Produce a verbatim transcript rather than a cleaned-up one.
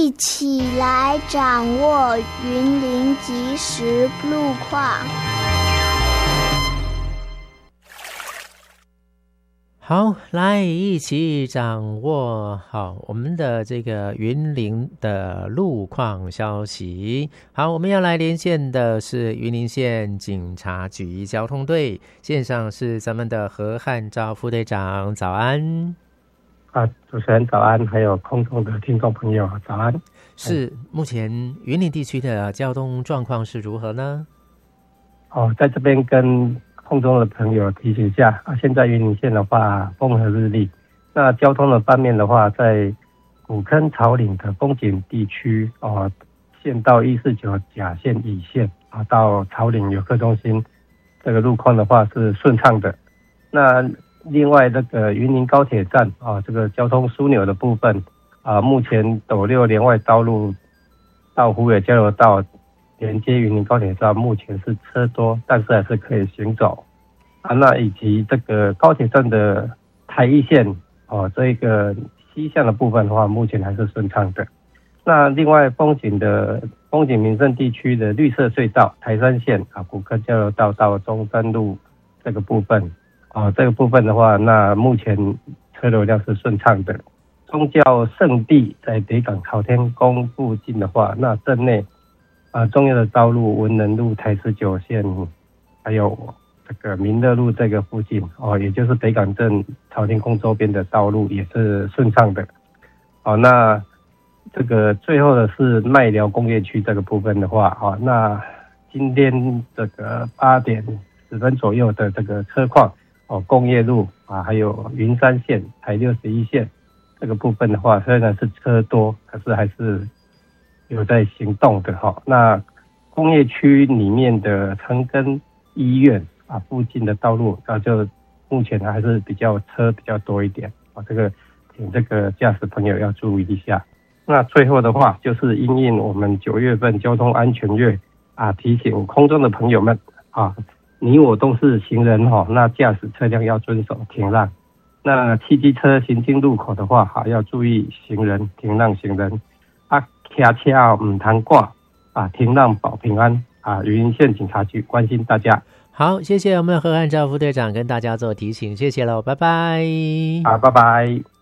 一起来掌握云林即时路况。 好，来一起掌握好我们的这个云林的路况消息。好，我们要来连线的是云林县警察局交通队，线上是咱们的何汉昭副队长，早安。 啊，主持人早安，还有空中的听众朋友早安。 是，目前云林地区的交通状况是如何呢？ 哦，在这边跟空中的朋友提醒一下啊，现在云林县的话风和日丽，那交通的方面的话，在古坑草岭的风景地区哦，县道一四九甲线乙线啊，到草岭游客中心，这个路况的话是顺畅的。那另外那个云林高铁站啊，这个交通枢纽的部分啊，目前斗六连外道路到湖尾交流道连接云林高铁站，目前是车多，但是还是可以行走啊。那以及这个高铁站的台一线哦，这个西向的部分的话，目前还是顺畅的。那另外风景的风景名胜地区的绿色隧道台山线啊，古坑交流道到中山路这个部分啊，这个部分的话，那目前车流量是顺畅的。宗教圣地在北港朝天宫附近的话，那镇内啊，重要的道路文能路台十九线，还有这个民乐路这个附近哦，也就是北港镇朝天宫周边的道路也是顺畅的。哦，那这个最后的是麦寮工业区这个部分的话，哦，那今天这个八点十分左右的这个车况哦，工业路啊，还有云山线台六十一线这个部分的话，虽然是车多，可是还是有在行动的哈。那工业区里面的长庚医院啊附近的道路，那就目前还是比较车比较多一点啊，这个请这个驾驶朋友要注意一下。那最后的话，就是因应我们九月份交通安全月啊，提醒空中的朋友们啊，你我都是行人哈，那驾驶车辆要遵守停让。那汽机车行经路口的话，哈，要注意行人停让行人啊，骑车唔通挂啊，停让保平安啊。云林县警察局关心大家。 好，谢谢我们何汉昭副队长跟大家做提醒，谢谢喽，拜拜。 啊，拜拜。